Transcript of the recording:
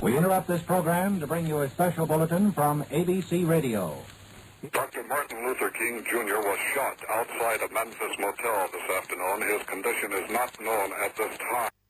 We interrupt this program to bring you a special bulletin from ABC Radio. Dr. Martin Luther King Jr. was shot outside a Memphis motel this afternoon. His condition is not known at this time.